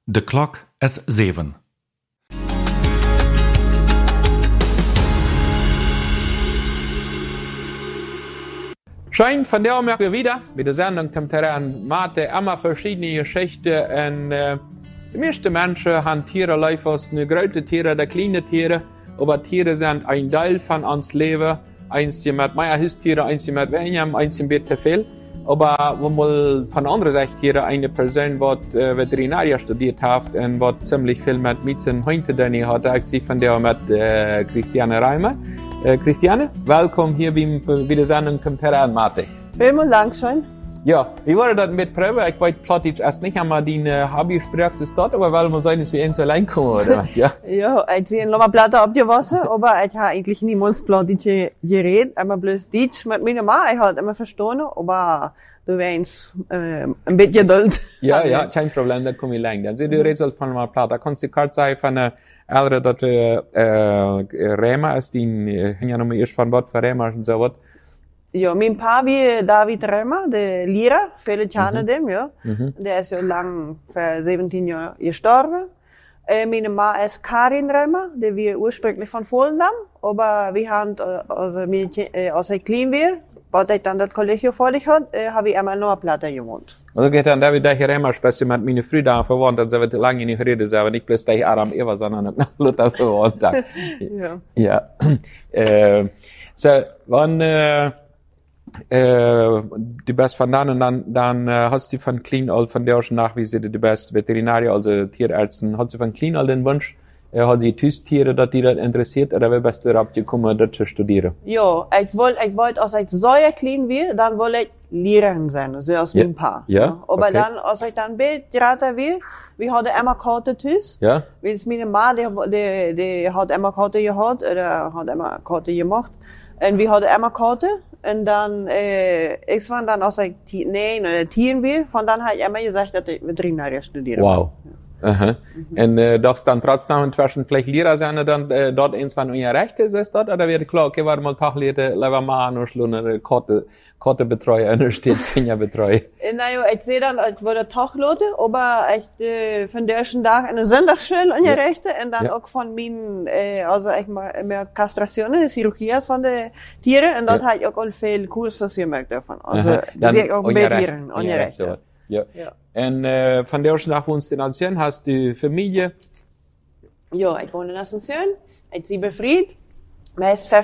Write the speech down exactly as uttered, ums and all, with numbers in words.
The clock is zeven. Schön, von der merken wir wieder mit der Sendung zum Terrain Mate immer verschiedene Geschichten. Und äh, die meisten Menschen haben Tiere leifers, eine große Tiere, der kleine Tiere, aber Tiere sind ein Teil von uns Leben. Eins mit mehr Haustiere, eins mit weniger, eins ein bisschen viel. Aber wenn man von anderen Seite hier eine Person, die äh, Veterinarier studiert hat und die ziemlich viel mit Mietzen heute dann hat, ich von der mit äh, Christiane Reimer. Äh, Christiane, willkommen hier beim, bei der Sendung zum Terrain Mate. Vielen Dank schön. Ja, ich wollte das mit Probe, ich weiß plötzlich erst nicht einmal die Hobby-Sprache zu starten, aber weil man sein, dass wir ins allein kommen, oder? Ja, ja, ich sehe noch mal Platte abgewaschen, aber ich habe eigentlich niemals plötzlich geredet, immer bloß Deutsch mit meiner Mama, ich habe immer verstanden, aber du weinst äh, ein bisschen Geduld. Ja, ja, kein Problem, da komme ich lang. Dann seht ihr die Rätsel von einer Platte. Kannst du die Karte sagen von einer älteren, dass äh, äh, Rema ist, die äh, ja noch mal erst von Wort für Rema und so was. Ja, mein Pa wie David Rema, der Lehrer, viele kennen Mhm. den, ja. Mhm. Der ist ja lang, für siebzehn Jahre gestorben. Äh, meine Ma ist Karin Rema, die wir ursprünglich von Volendam, aber wir haben, äh, also, wir, äh, als ich klein war, als ich dann das Kollegium fertig hat, äh, habe ich einmal noch eine Platte gewohnt. Also geht dann David der Rema sprechen mit meinen Frühen verwandt, dann wird lange nicht reden, aber nicht bloß der Aram Eva, sondern mit Luther verwandt. Ja. Ja. äh, so, wann, äh, äh, die best van dan en dan, dan uh, had ze van Clean al van der nach wie sie die best Veterinarier, also Tierärzten, hat sie von Clean al den Wunsch, er hat die Tüstiere, dass die das interessiert, oder wer best darauf gekommen, das zu studieren? Ja, ich wollte, ich wollte, als ich so klein war, dann wollte ich Lehrerin sein, so als Ja. mein Pa. Ja, Aber okay. dann, als ich dann Bildberater war, wir hatten immer Karte Tüs. Ja? Weil es meine Ma, die, die, die hat immer Karte gehabt, oder hat immer Karte gemacht. Und wir hatten immer Karte. Und dann, äh, ich war dann, als ich die, nee, oder Tieren war, von dann habe ich immer gesagt, dass ich Veterinarier studiere. Wow. Aha. Mhm. Und äh, doch dann trotzdem inzwischen vielleicht Lehrer sein, dann äh, dort eins von euren Rechte ist das dort, oder wird klar, okay, warte mal Tag Lehrer, lieber mal an, und eine Karte, Karte betreuen, und steht Kinder betreuen. Naja, ich sehe dann, ich wurde Taglote, aber ich, äh, von der ersten Tag eine Sonntagsschule und Ja. Rechte, und dann Ja. auch von meinen, äh, also ich mal, mehr Kastrationen, Chirurgie von den Tieren, und dort Ja. habe ich auch all viel Kurse gemacht davon. Also, Aha. Dann sehe ich auch mit Unrecht. Tieren, und Ja, Rechte. so. Ja. Ja. Und äh, von der ersten Tag wohnst du in Ancienne, hast du Familie? Ja, ich wohne in Asunción, ich bin befreit, mir ist